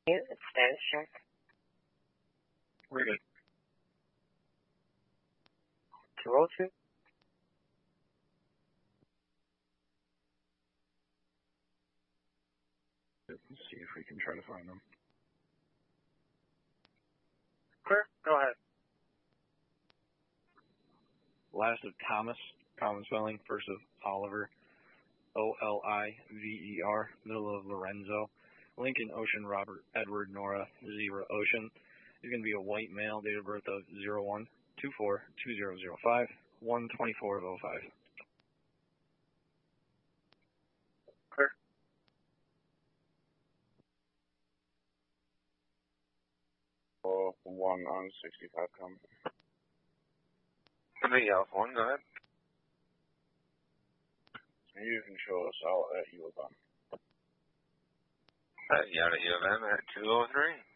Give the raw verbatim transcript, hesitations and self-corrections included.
Yeah, it's status check. We're good. two oh two. Let's see if we can try to find them. Clear. Go ahead. Last of Thomas, common spelling. First of Oliver, O L I V E R. Middle of Lorenzo. Lincoln Ocean Robert Edward Nora Zebra Ocean. He's going to be a white male, date of birth of zero one two four two zero zero five, one twenty-four of oh five. Clear. Oh, one on sixty-five coming. Three Alpha One, go ahead. You can show us out at U of M. Uh, you out at U of M at two oh three.